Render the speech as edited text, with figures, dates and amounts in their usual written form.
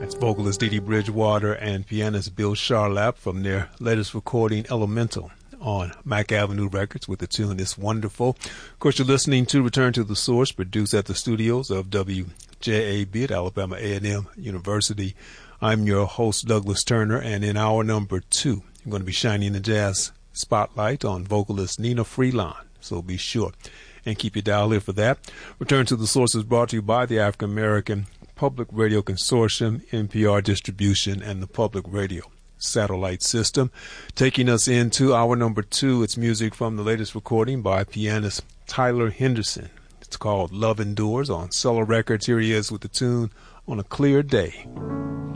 Vocalist Dee Dee Bridgewater and pianist Bill Charlap from their latest recording, Elemental, on Mack Avenue Records with the tune It's Wonderful. Of course, you're listening to Return to the Source, produced at the studios of WJAB at Alabama A&M University. I'm your host, Douglas Turner, and in hour number 2, I'm going to be shining the jazz spotlight on vocalist Nina Freelon. So be sure and keep your dial here for that. Return to the Source is brought to you by the African American Public Radio Consortium, NPR Distribution, and the Public Radio Satellite System. Taking us into hour number 2, it's music from the latest recording by pianist Tyler Henderson. It's called Love Endures on Cellar Records. Here he is with the tune On a Clear Day.